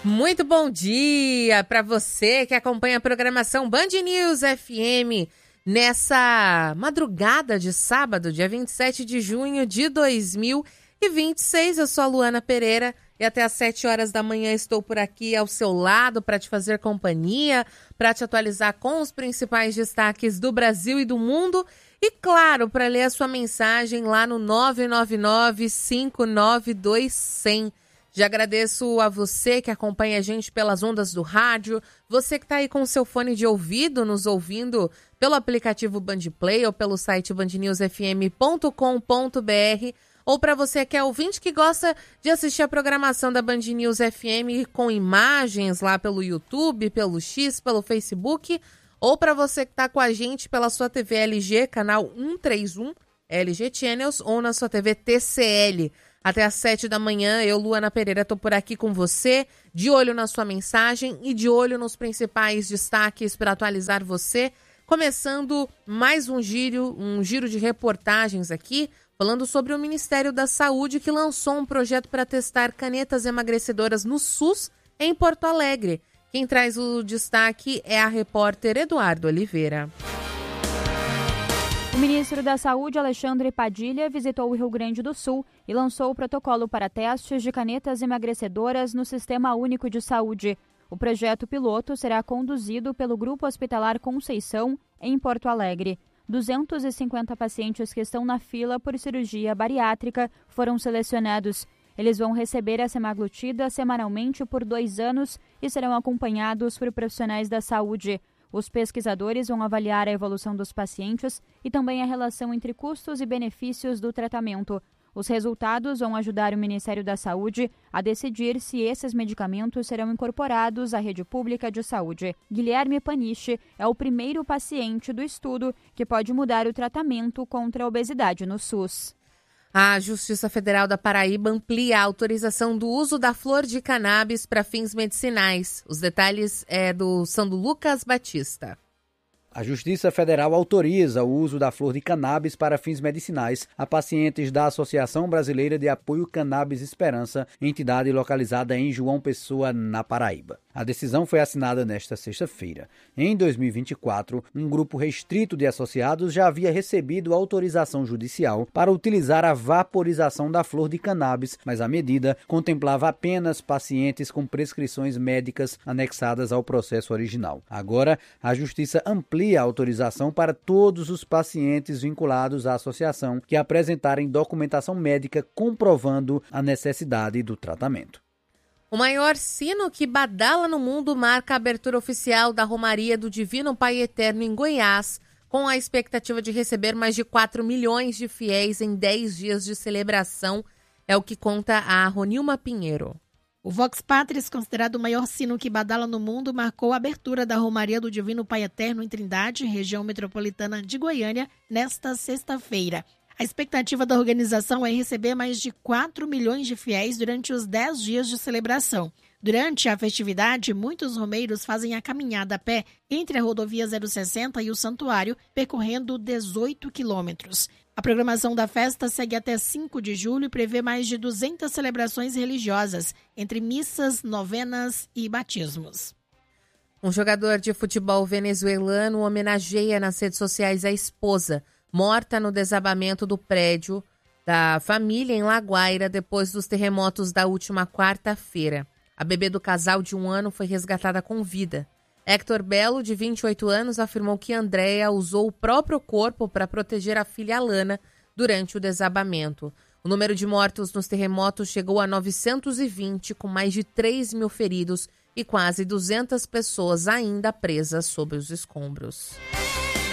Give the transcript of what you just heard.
Muito bom dia para você que acompanha a programação Band News FM nessa madrugada de sábado, dia 27 de junho de 2026. Eu sou a Luana Pereira e até às 7 horas da manhã estou por aqui ao seu lado para te fazer companhia, para te atualizar com os principais destaques do Brasil e do mundo e, claro, para ler a sua mensagem lá no 999-592-100. Já agradeço a você que acompanha a gente pelas ondas do rádio, você que está aí com o seu fone de ouvido, nos ouvindo pelo aplicativo Bandplay ou pelo site bandnewsfm.com.br, ou para você que é ouvinte que gosta de assistir a programação da Band News FM com imagens lá pelo YouTube, pelo X, pelo Facebook, ou para você que está com a gente pela sua TV LG, canal 131, LG Channels, ou na sua TV TCL. Até às 7 da manhã, eu, Luana Pereira, estou por aqui com você, de olho na sua mensagem e de olho nos principais destaques para atualizar você. Começando mais um giro de reportagens aqui, falando sobre o Ministério da Saúde, que lançou um projeto para testar canetas emagrecedoras no SUS em Porto Alegre. Quem traz o destaque é a repórter Eduardo Oliveira. O ministro da Saúde, Alexandre Padilha, visitou o Rio Grande do Sul e lançou o protocolo para testes de canetas emagrecedoras no Sistema Único de Saúde. O projeto piloto será conduzido pelo Grupo Hospitalar Conceição, em Porto Alegre. 250 pacientes que estão na fila por cirurgia bariátrica foram selecionados. Eles vão receber a semaglutida semanalmente por 2 anos e serão acompanhados por profissionais da saúde. Os pesquisadores vão avaliar a evolução dos pacientes e também a relação entre custos e benefícios do tratamento. Os resultados vão ajudar o Ministério da Saúde a decidir se esses medicamentos serão incorporados à rede pública de saúde. Guilherme Paniche é o primeiro paciente do estudo que pode mudar o tratamento contra a obesidade no SUS. A Justiça Federal da Paraíba amplia a autorização do uso da flor de cannabis para fins medicinais. Os detalhes são do Lucas Batista. A Justiça Federal autoriza o uso da flor de cannabis para fins medicinais a pacientes da Associação Brasileira de Apoio Cannabis Esperança, entidade localizada em João Pessoa, na Paraíba. A decisão foi assinada nesta sexta-feira. Em 2024, um grupo restrito de associados já havia recebido autorização judicial para utilizar a vaporização da flor de cannabis, mas a medida contemplava apenas pacientes com prescrições médicas anexadas ao processo original. Agora, a Justiça amplia a autorização para todos os pacientes vinculados à associação que apresentarem documentação médica comprovando a necessidade do tratamento. O maior sino que badala no mundo marca a abertura oficial da Romaria do Divino Pai Eterno em Goiás, com a expectativa de receber mais de 4 milhões de fiéis em 10 dias de celebração, é o que conta a Ronilma Pinheiro. O Vox Patris, considerado o maior sino que badala no mundo, marcou a abertura da Romaria do Divino Pai Eterno em Trindade, região metropolitana de Goiânia, nesta sexta-feira. A expectativa da organização é receber mais de 4 milhões de fiéis durante os 10 dias de celebração. Durante a festividade, muitos romeiros fazem a caminhada a pé entre a rodovia 060 e o santuário, percorrendo 18 quilômetros. A programação da festa segue até 5 de julho e prevê mais de 200 celebrações religiosas, entre missas, novenas e batismos. Um jogador de futebol venezuelano homenageia nas redes sociais a esposa, morta no desabamento do prédio da família em La Guaira depois dos terremotos da última quarta-feira. A bebê do casal de 1 ano foi resgatada com vida. Héctor Belo, de 28 anos, afirmou que Andréa usou o próprio corpo para proteger a filha Alana durante o desabamento. O número de mortos nos terremotos chegou a 920, com mais de 3 mil feridos e quase 200 pessoas ainda presas sob os escombros.